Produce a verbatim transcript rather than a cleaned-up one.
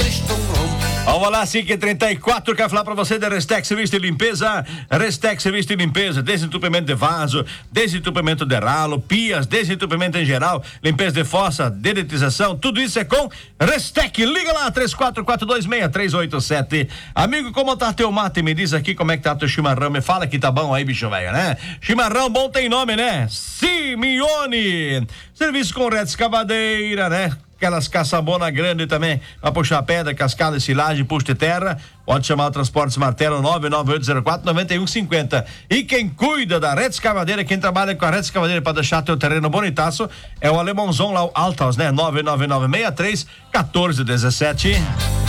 Vamos lá, cinco e trinta e quatro, quero falar pra você da Restex Serviço de Limpeza. Restex Serviço de Limpeza, desentupimento de vaso, desentupimento de ralo, pias, desentupimento em geral, limpeza de fossa, dedetização, tudo isso é com Restex. Liga lá, três quatro quatro dois seis três oito sete. Amigo, como tá teu mate? Me diz aqui como é que tá teu chimarrão. Me fala que tá bom aí, bicho velho, né? Chimarrão bom tem nome, né? Simeone. Serviço com rede escavadeira, né? Aquelas caçambona grande também, pra puxar pedra, cascada, silagem, puxa de terra. Pode chamar o Transportes Martelo nove nove oito zero quatro nove um cinco zero. E quem cuida da rede escavadeira, quem trabalha com a rede escavadeira pra deixar teu terreno bonitaço, é o alemãozão lá, o Altaus, né? nove nove nove seis três um quatro um sete.